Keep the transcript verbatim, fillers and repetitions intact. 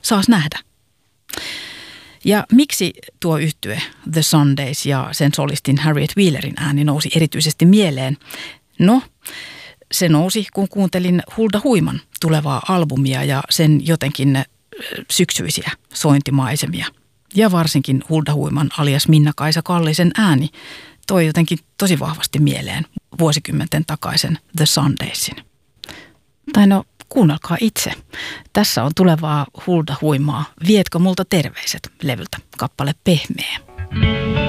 saas nähdä. Ja miksi tuo yhtye The Sundays ja sen solistin Harriet Wheelerin ääni nousi erityisesti mieleen? No, se nousi, kun kuuntelin Hulda Huiman tulevaa albumia ja sen jotenkin syksyisiä sointimaisemia. Ja varsinkin Hulda Huiman alias Minna-Kaisa Kallisen ääni toi jotenkin tosi vahvasti mieleen vuosikymmenten takaisen The Sundaysin. Tai no, kuunnelkaa itse. Tässä on tulevaa Hulda Huimaa. Vietkö multa terveiset -levyltä kappale Pehmeä.